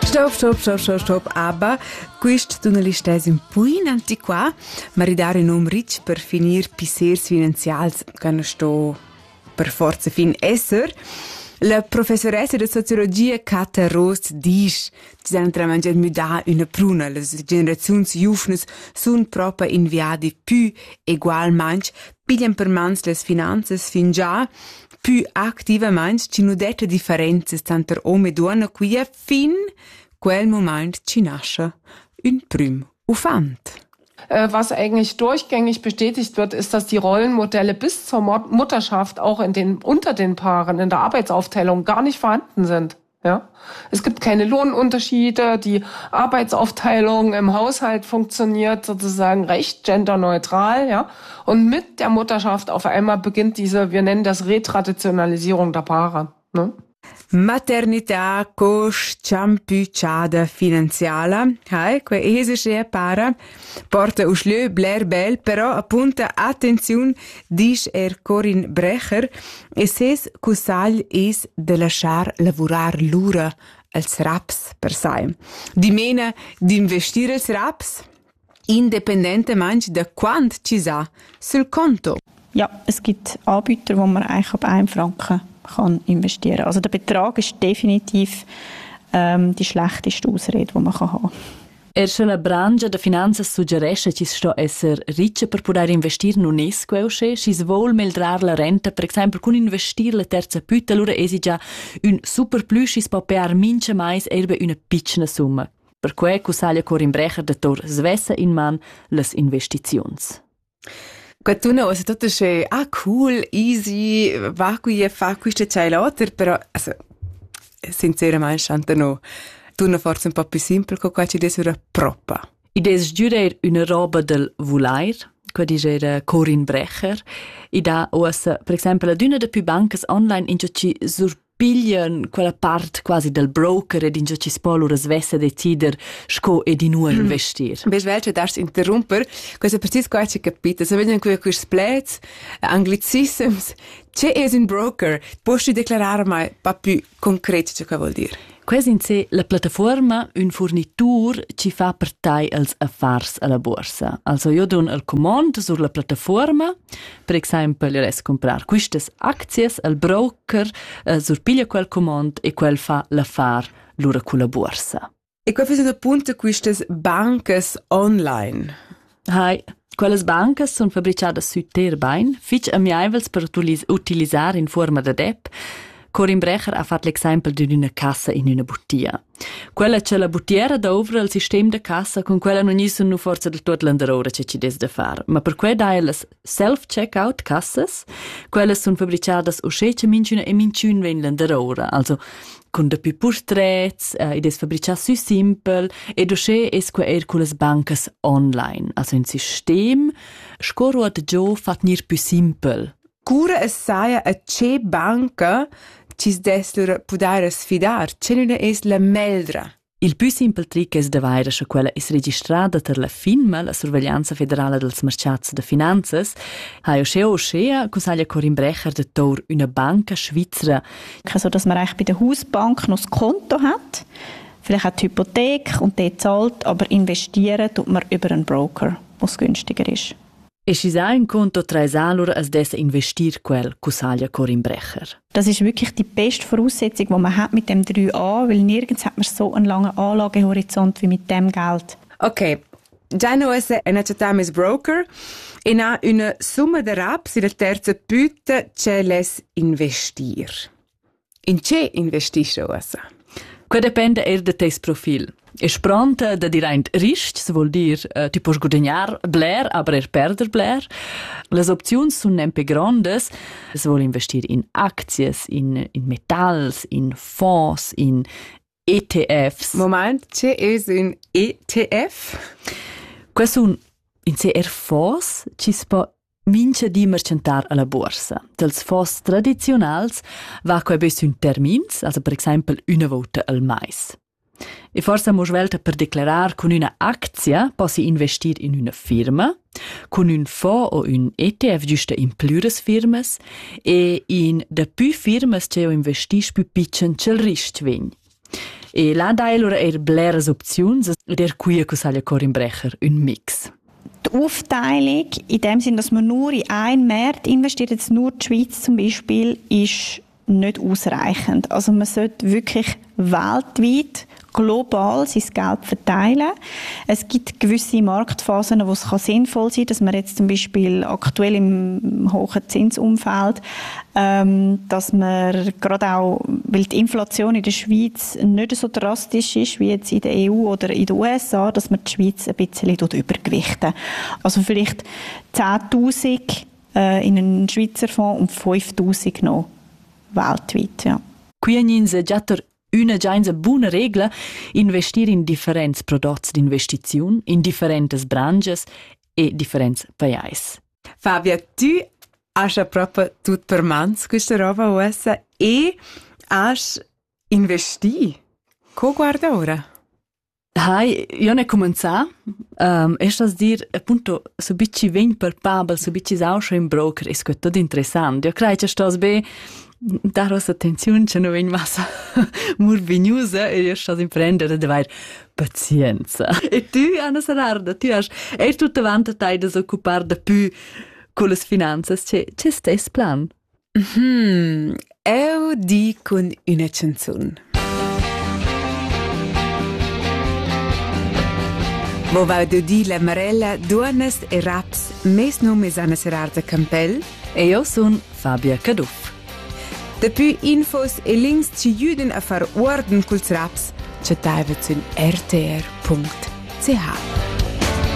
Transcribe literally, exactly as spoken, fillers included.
Stop, stop, stop, stop, stop, aber quist giornalista è un po' antiquà, ma ridare un nome ricco per finire pisers finanziali che non sto per forza fin esser. La professoressa di sociologia Kata Rost dice che si tra mangiare muda una pruna, le generazioni giovani sono proprio inviate più egualmente, pigliano per mano le finanze fin già più attivamente, ci non dette differenze tra uomo e donna qui fin quel momento ci nasce un prim ufant. Was eigentlich durchgängig bestätigt wird, ist, dass die Rollenmodelle bis zur Mutterschaft auch in den, unter den Paaren in der Arbeitsaufteilung gar nicht vorhanden sind. Ja? Es gibt keine Lohnunterschiede, die Arbeitsaufteilung im Haushalt funktioniert sozusagen recht genderneutral, ja. Und mit der Mutterschaft auf einmal beginnt diese, wir nennen das Retraditionalisierung der Paare, ne? Maternità cos ciampucciada finanziala, hai, que esce para, porta uslö Blair Bell, però appunta attenzione, dice er Corinne Brecher, e ses cusagl es de lasciar lavorar l'ura als raps per sai. Di mena d'investire als raps, independentemente da quant ci sa sul konto. Ja, es gibt Anbieter, wo man eigentlich ab einem Franken kann investieren. Also der Betrag ist definitiv ähm, die schlechteste Ausrede, die man kann haben. Erst la branca de finanzas suggerisce che sto esser riccia per poter investire non es quelsche, si svol meldrar la renta, per esempio con investir la terza pütta, allora esi già un super plus, si può per mince mais erbe una piccina summa. Per cui cusaglia Corinne Brecher de tor svessa in man les investizions. Quando no, also tutto è ah cool, easy, va qui e fa questo c'è l'altro, però also, sinceramente sente no. Tu ne forse un po' più semplice con qualche desura propria. Id es giurer una roba del vulair, qua dice Corinne Brecher. Id ha ossa, per esempio, ad una de più banche online in cui ci surpigliano quella parte quasi del broker ed in cui ci spolo la svessa decider sco e di nuovo investire. Beh, welche darfst interromper, questo precis qualche capito. Se vedono qui questi splats, anglicisms, c'è es un broker, posso declarare mai un po' più concreto ciò che vuol dire? Quasi in sé la piattaforma un fornitur ci fa partai als affars alla borsa. Also io don il comando sur la piattaforma, per esempio io res comprar quistes acties al broker, uh, surpiglia quel comando e quel fa l'affar lura con la borsa. E qua sono appunto quistes bancas online. Hai, quelles bancas sono fabbricate su terbain, fitch amievels per utilizzare in forma de app. Corinne Brecher ha fatto l'esempio di una cassa in una bottiglia. Quella c'è la bottiera da over al sistema de cassa, con quella non gli sono forza del tutto l'andorora che ci des da fare. Ma per quei dai le self-checkout cassas, quelle sono fabbricate o scece minciuna e minciun ven l'andorora. Also, con de più portraits, uh, ed es fabbricate su simple, e dosce es que er con le bancas online. Also, un sistema, scoro ad gio fat nir più simple. Cura es saia a c'è banca ci deslura pudare sfidar, c'è non es la meldra. Il più simple trick es da vaira che quella es registrata per la FINMA, la Sorveglianza Federale dels Mercats de Finanzas, ha jo scheo schea, cosaglia Corinne Brecher de Tor una banca schweizera. Also, dass man eigentlich bei der Hausbank noch das Konto hat, vielleicht auch die Hypothek und die zahlt, aber investieren tut man über einen Broker, was günstiger ist. E si sa un conto tres allora as dessa investir quel cusaglia Corinne Brecher. Das ist wirklich die beste Voraussetzung, die man hat mit dem drei a, weil nirgends hat man so einen langen Anlagehorizont wie mit dem Geld. Ok, già noi abbiamo un broker e ha una somma di raps in la terza pütta c'è les investir. In che investisce essa? Qua dipende er de tes profil. Es pronta da dirent risc, se vuol dir, uh, tu puoi guadagnar bler, aber er perder bler. Les opzions sun nempe grandes. Se vuol investir in acties, in, in metalls, in fonds, in E T Fs. Moment, c'è es un E T F? Qua sun in se er fonds, ci si può mince di mercentar alla borsa. Dels fonds tradizionals va qua bes un termins, also per esempio una volta al mais. E forse mo svelta per declarar con una actia possi investir in una firma, con un fonds o un E T F giusta in plures firmas e in da più firmas che investis più piccen c'el risc vegn. E là dai allora er bleras opziuns ed er quia co saglia Corin Brecher un mix. Die Aufteilung, in dem Sinn, dass man nur in einen Markt investiert, jetzt nur die Schweiz zum Beispiel, ist nicht ausreichend. Also man sollte wirklich weltweit, global sein Geld verteilen. Es gibt gewisse Marktphasen, wo es sinnvoll sein kann, dass man jetzt zum Beispiel aktuell im hohen Zinsumfeld, ähm, dass man gerade auch, weil die Inflation in der Schweiz nicht so drastisch ist wie jetzt in der E U oder in den U S A, dass man die Schweiz ein bisschen übergewichten. Also vielleicht zehntausend äh, in einen Schweizer Fonds und fünftausend noch weltweit. Ja. Qui agninsa già ter una già buona regola investire in differenti prodotti di investizione, in differenti branche e differenti paesi. Fabia, tu hai proprio tutto per mans questa roba uessa e hai investito. Come guarda ora? Hai, io ne comincia, um, e sto a dire, appunto, so bici ven palpabel, so bici sauscia in broker, e è tutto interessante. Io credo che sto be dar os attenzione, che non ven massa murvignosa, e io sto a imprendere da pazienza. E tu, Anna Sararda, tu hai, è tutta avanti a te da occupare da più con le finanze, c'è, c'è stesso plan? Hmm, io dico con una canzone. Wo vado di la Marella, Duanes e Raps, mes nome è Anna Serarda Campel. E io sono Fabia Caduff. Da più infos e links ci aiutano a fare ordine col Raps, c'è taiva su r t r punto c h.